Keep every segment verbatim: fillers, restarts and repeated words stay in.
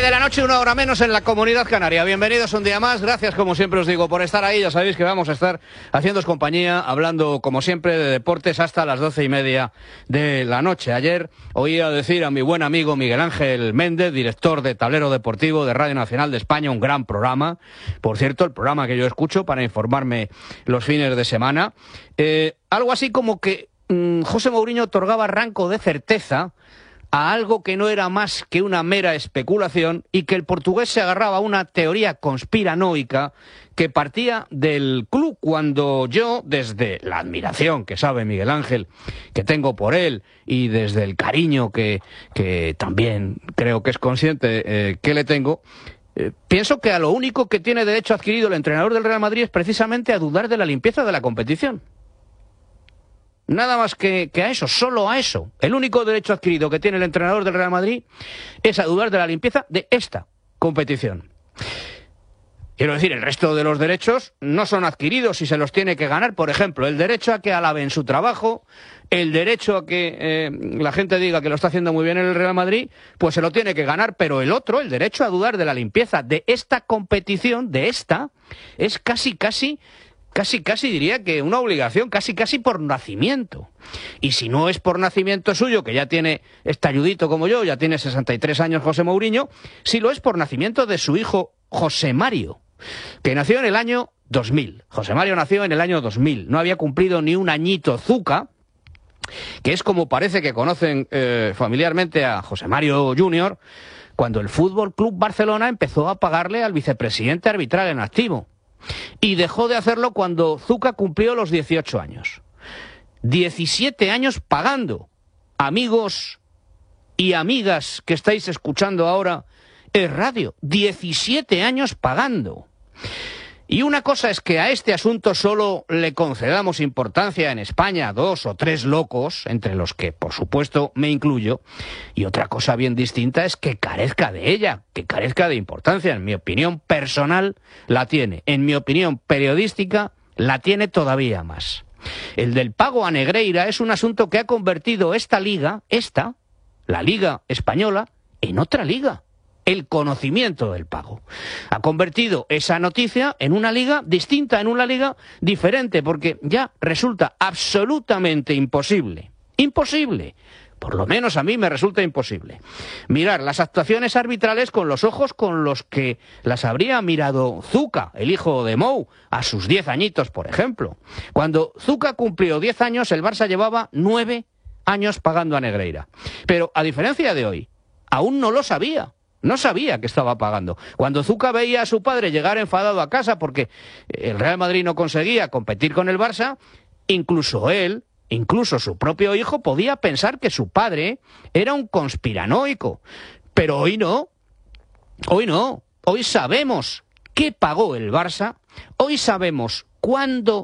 nueve de la noche, una hora menos en la Comunidad Canaria. Bienvenidos un día más. Gracias, como siempre os digo, por estar ahí. Ya sabéis que vamos a estar haciéndoos compañía, hablando, como siempre, de deportes hasta las doce y media de la noche. Ayer oía decir a mi buen amigo Miguel Ángel Méndez, director de Tablero Deportivo de Radio Nacional de España, un gran programa. Por cierto, el programa que yo escucho para informarme los fines de semana. Eh, algo así como que mmm, José Mourinho otorgaba rango de certeza a algo que no era más que una mera especulación y que el portugués se agarraba a una teoría conspiranoica que partía del club, cuando yo, desde la admiración que sabe Miguel Ángel que tengo por él y desde el cariño que, que también creo que es consciente eh, que le tengo, eh, pienso que a lo único que tiene derecho adquirido el entrenador del Real Madrid es precisamente a dudar de la limpieza de la competición. Nada más que, que a eso, solo a eso. El único derecho adquirido que tiene el entrenador del Real Madrid es a dudar de la limpieza de esta competición. Quiero decir, el resto de los derechos no son adquiridos y se los tiene que ganar. Por ejemplo, el derecho a que alaben su trabajo, el derecho a que eh, la gente diga que lo está haciendo muy bien en el Real Madrid, pues se lo tiene que ganar. Pero el otro, el derecho a dudar de la limpieza de esta competición, de esta, es casi, casi... Casi, casi diría que una obligación, casi, casi por nacimiento. Y si no es por nacimiento suyo, que ya tiene estalludito como yo, ya tiene sesenta y tres años José Mourinho, si lo es por nacimiento de su hijo José Mario, que nació en el año dos mil. José Mario nació en el año dos mil. No había cumplido ni un añito Zucca, que es como parece que conocen eh, familiarmente a José Mario junior, cuando el Fútbol Club Barcelona empezó a pagarle al vicepresidente arbitral en activo. Y dejó de hacerlo cuando Zucca cumplió los dieciocho años. diecisiete años pagando. Amigos y amigas que estáis escuchando ahora es radio. diecisiete años pagando. Y una cosa es que a este asunto solo le concedamos importancia en España dos o tres locos, entre los que, por supuesto, me incluyo, y otra cosa bien distinta es que carezca de ella, que carezca de importancia. En mi opinión personal la tiene, en mi opinión periodística la tiene todavía más. El del pago a Negreira es un asunto que ha convertido esta liga, esta, la Liga Española, en otra liga. El conocimiento del pago. Ha convertido esa noticia en una liga distinta, en una liga diferente, porque ya resulta absolutamente imposible, imposible, por lo menos a mí me resulta imposible, mirar las actuaciones arbitrales con los ojos con los que las habría mirado Zucca, el hijo de Mou, a sus diez añitos, por ejemplo. Cuando Zucca cumplió diez años, el Barça llevaba nueve años pagando a Negreira. Pero, a diferencia de hoy, aún no lo sabía. No sabía que estaba pagando. Cuando Zucca veía a su padre llegar enfadado a casa porque el Real Madrid no conseguía competir con el Barça, incluso él, incluso su propio hijo, podía pensar que su padre era un conspiranoico. Pero hoy no. Hoy no. Hoy sabemos qué pagó el Barça. Hoy sabemos cuándo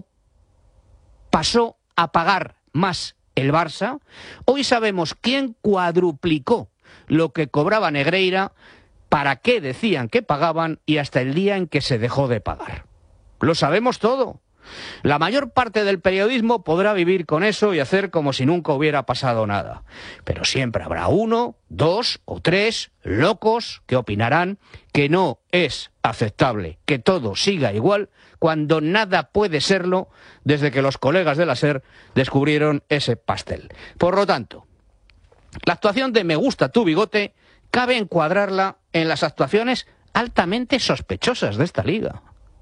pasó a pagar más el Barça. Hoy sabemos quién cuadruplicó lo que cobraba Negreira, para qué decían que pagaban y hasta el día en que se dejó de pagar. Lo sabemos todo. La mayor parte del periodismo podrá vivir con eso y hacer como si nunca hubiera pasado nada. Pero siempre habrá uno, dos o tres locos que opinarán que no es aceptable que todo siga igual cuando nada puede serlo desde que los colegas de la SER descubrieron ese pastel. Por lo tanto, la actuación de Me gusta tu bigote cabe encuadrarla en las actuaciones altamente sospechosas de esta liga.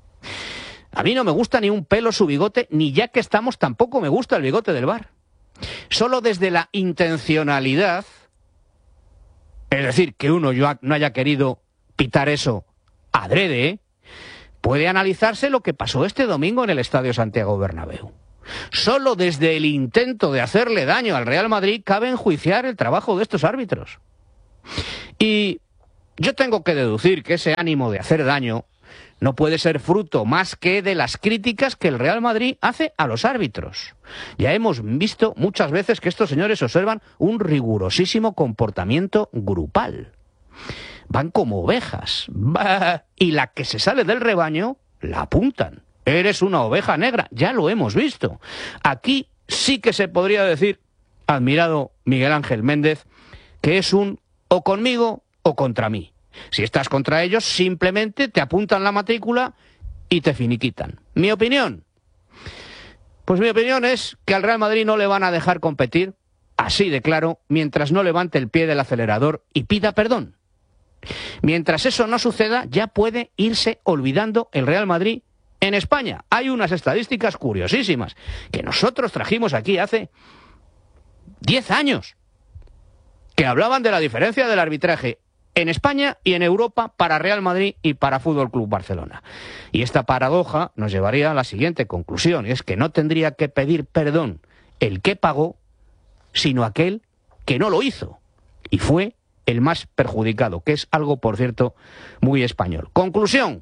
A mí no me gusta ni un pelo su bigote, ni ya que estamos tampoco me gusta el bigote del V A R. Solo desde la intencionalidad, es decir, que uno no haya querido pitar eso adrede, puede analizarse lo que pasó este domingo en el Estadio Santiago Bernabéu. Solo desde el intento de hacerle daño al Real Madrid cabe enjuiciar el trabajo de estos árbitros. Y yo tengo que deducir que ese ánimo de hacer daño no puede ser fruto más que de las críticas que el Real Madrid hace a los árbitros. Ya hemos visto muchas veces que estos señores observan un rigurosísimo comportamiento grupal. Van como ovejas. Y la que se sale del rebaño la apuntan. Eres una oveja negra, ya lo hemos visto. Aquí sí que se podría decir, admirado Miguel Ángel Méndez, que es un o conmigo o contra mí. Si estás contra ellos, simplemente te apuntan la matrícula y te finiquitan. ¿Mi opinión? Pues mi opinión es que al Real Madrid no le van a dejar competir, así de claro, mientras no levante el pie del acelerador y pida perdón. Mientras eso no suceda, ya puede irse olvidando el Real Madrid en España. Hay unas estadísticas curiosísimas que nosotros trajimos aquí hace diez años, que hablaban de la diferencia del arbitraje en España y en Europa para Real Madrid y para Fútbol Club Barcelona. Y esta paradoja nos llevaría a la siguiente conclusión, y es que no tendría que pedir perdón el que pagó, sino aquel que no lo hizo, y fue el más perjudicado, que es algo, por cierto, muy español. Conclusión.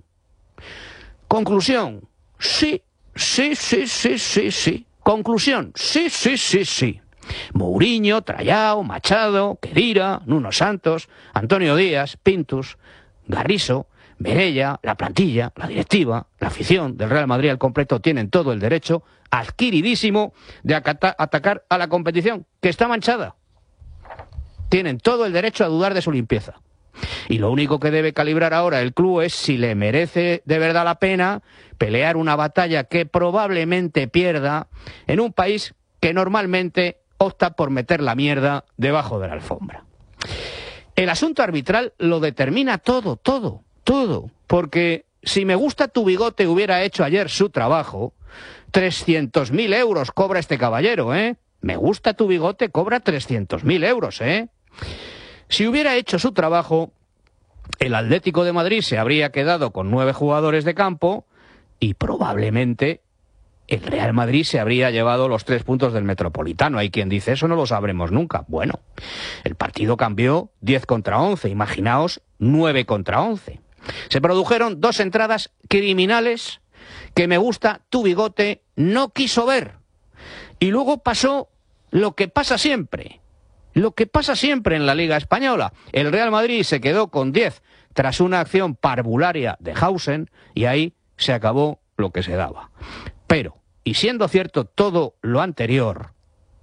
Conclusión. Sí, sí, sí, sí, sí, sí. Conclusión. Sí, sí, sí, sí. Mourinho, Trayao, Machado, Khedira, Nuno Santos, Antonio Díaz, Pintus, Garriso, Merella, la plantilla, la directiva, la afición del Real Madrid al completo tienen todo el derecho adquiridísimo de acata- atacar a la competición, que está manchada. Tienen todo el derecho a dudar de su limpieza. Y lo único que debe calibrar ahora el club es si le merece de verdad la pena pelear una batalla que probablemente pierda en un país que normalmente opta por meter la mierda debajo de la alfombra. El asunto arbitral lo determina todo, todo, todo. Porque si Me Gusta Tu Bigote hubiera hecho ayer su trabajo, trescientos mil euros cobra este caballero, ¿eh? Me Gusta Tu Bigote cobra trescientos mil euros, ¿eh? Si hubiera hecho su trabajo, el Atlético de Madrid se habría quedado con nueve jugadores de campo y probablemente el Real Madrid se habría llevado los tres puntos del Metropolitano. Hay quien dice, eso no lo sabremos nunca. Bueno, el partido cambió diez contra once, imaginaos nueve contra once. Se produjeron dos entradas criminales que Me Gusta Tu Bigote no quiso ver. Y luego pasó lo que pasa siempre. Lo que pasa siempre en la Liga Española. El Real Madrid se quedó con diez tras una acción parvularia de Hausen y ahí se acabó lo que se daba. Pero, y siendo cierto todo lo anterior,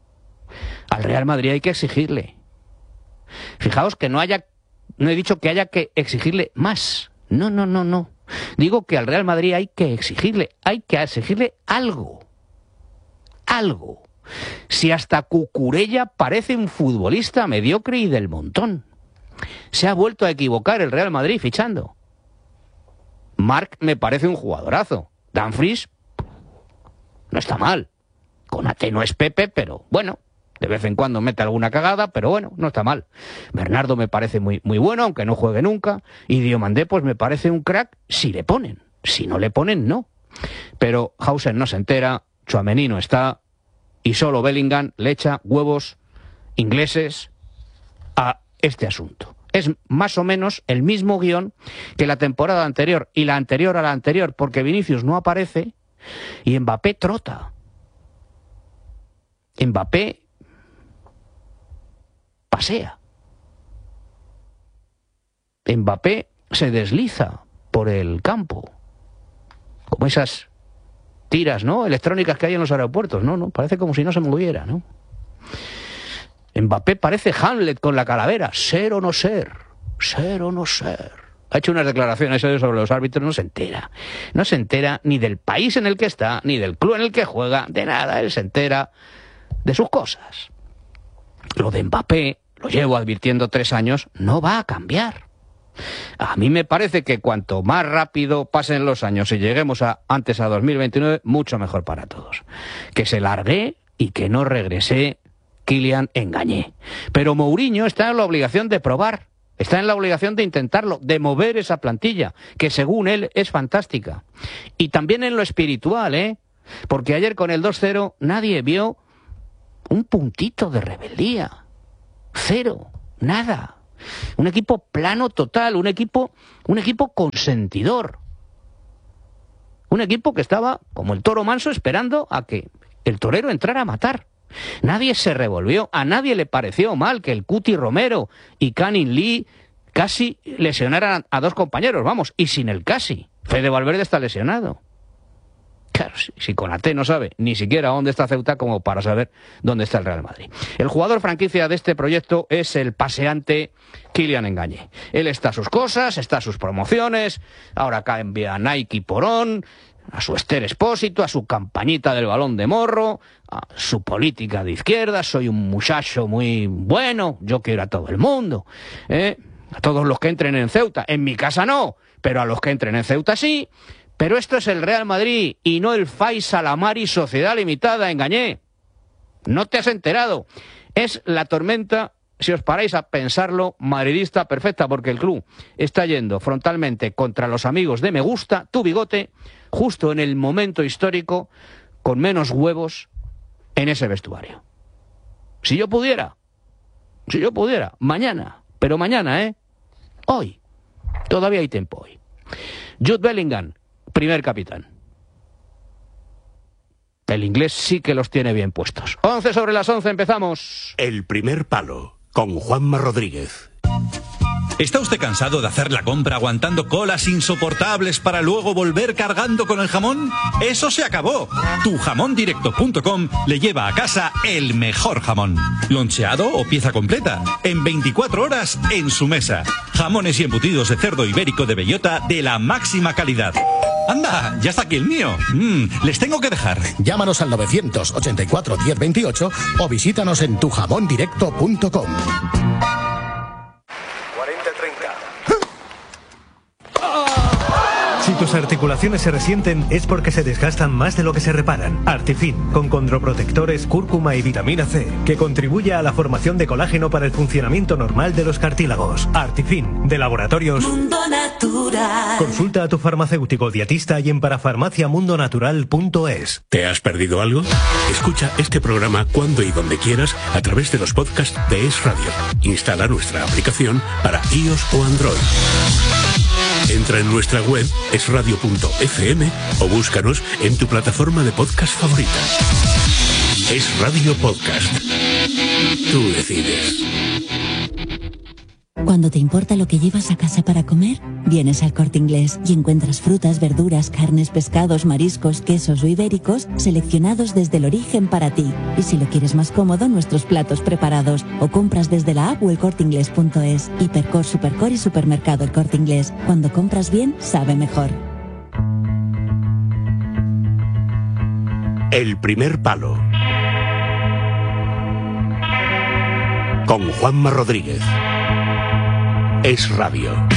al Real Madrid hay que exigirle. Fijaos que no haya, no he dicho que haya que exigirle más. No, no, no, no. Digo que al Real Madrid hay que exigirle, hay que exigirle algo. Algo. Si hasta Cucurella parece un futbolista mediocre y del montón. Se ha vuelto a equivocar el Real Madrid fichando. Marc me parece un jugadorazo. Dumfries no está mal. Konaté no es Pepe, pero bueno, de vez en cuando mete alguna cagada, pero bueno, no está mal. Bernardo me parece muy, muy bueno, aunque no juegue nunca. Y Diomandé pues me parece un crack si le ponen. Si no le ponen, no. Pero Hausen no se entera, Tchouaméni no está, y solo Bellingham le echa huevos ingleses a este asunto. Es más o menos el mismo guión que la temporada anterior y la anterior a la anterior, porque Vinicius no aparece y Mbappé trota. Mbappé pasea. Mbappé se desliza por el campo, como esas tiras, ¿no?, electrónicas que hay en los aeropuertos. No, no, parece como si no se moviera, ¿no? Mbappé parece Hamlet con la calavera. Ser o no ser, ser o no ser. Ha hecho unas declaraciones sobre los árbitros, no se entera. No se entera ni del país en el que está, ni del club en el que juega, de nada. Él se entera de sus cosas. Lo de Mbappé, lo llevo advirtiendo tres años, no va a cambiar. A mí me parece que cuanto más rápido pasen los años y lleguemos a antes a dos mil veintinueve, mucho mejor para todos. Que se largue y que no regrese Kylian Engañé. Pero Mourinho está en la obligación de probar, está en la obligación de intentarlo, de mover esa plantilla, que según él es fantástica. Y también en lo espiritual, ¿eh? Porque ayer con el dos cero nadie vio un puntito de rebeldía. Cero, nada. Un equipo plano total, un equipo, un equipo consentidor. Un equipo que estaba como el toro manso esperando a que el torero entrara a matar. Nadie se revolvió, a nadie le pareció mal que el Cuti Romero y Canning Lee casi lesionaran a dos compañeros, vamos, y sin el casi. Fede Valverde está lesionado. Claro, si, si Konaté no sabe ni siquiera dónde está Ceuta como para saber dónde está el Real Madrid. El jugador franquicia de este proyecto es el paseante Kylian Mbappé. Él está a sus cosas, está a sus promociones, ahora cambia a Nike por On, a su Esther Expósito, a su campañita del balón de morro, a su política de izquierda. Soy un muchacho muy bueno, yo quiero a todo el mundo, ¿eh? A todos los que entren en Ceuta. En mi casa no, pero a los que entren en Ceuta sí. Pero esto es el Real Madrid y no el Faisal Amari Sociedad Limitada, engañé. No te has enterado. Es la tormenta, si os paráis a pensarlo, madridista perfecta, porque el club está yendo frontalmente contra los amigos de Me Gusta, Tu Bigote, justo en el momento histórico, con menos huevos en ese vestuario. Si yo pudiera, si yo pudiera, mañana, pero mañana, ¿eh? Hoy, todavía hay tiempo hoy. Jude Bellingham, primer capitán. El inglés sí que los tiene bien puestos. once sobre las once, empezamos. El primer palo, con Juanma Rodríguez. ¿Está usted cansado de hacer la compra aguantando colas insoportables para luego volver cargando con el jamón? ¡Eso se acabó! tu jamón directo punto com le lleva a casa el mejor jamón. Loncheado o pieza completa. En veinticuatro horas en su mesa. Jamones y embutidos de cerdo ibérico de bellota de la máxima calidad. ¡Anda! ¡Ya está aquí el mío! Mm, les tengo que dejar. Llámanos al novecientos ochenta y cuatro diez veintiocho o visítanos en tu jamón directo punto com. Si tus articulaciones se resienten es porque se desgastan más de lo que se reparan. Artifin, con condroprotectores, cúrcuma y vitamina C, que contribuye a la formación de colágeno para el funcionamiento normal de los cartílagos. Artifin, de Laboratorios Mundo Natural. Consulta a tu farmacéutico dietista y en parafarmacia mundo natural punto es. ¿Te has perdido algo? Escucha este programa cuando y donde quieras a través de los podcasts de Es Radio. Instala nuestra aplicación para iOS o Android. Entra en nuestra web es radio punto f m o búscanos en tu plataforma de podcast favorita. Es Radio Podcast. Tú decides. Cuando te importa lo que llevas a casa para comer, vienes al Corte Inglés y encuentras frutas, verduras, carnes, pescados, mariscos, quesos o ibéricos seleccionados desde el origen para ti. Y si lo quieres más cómodo, nuestros platos preparados. O compras desde la app o el corte inglés punto es. Hipercor, Supercor y Supermercado El Corte Inglés. Cuando compras bien, sabe mejor. El primer palo. Con Juanma Rodríguez. Es Radio.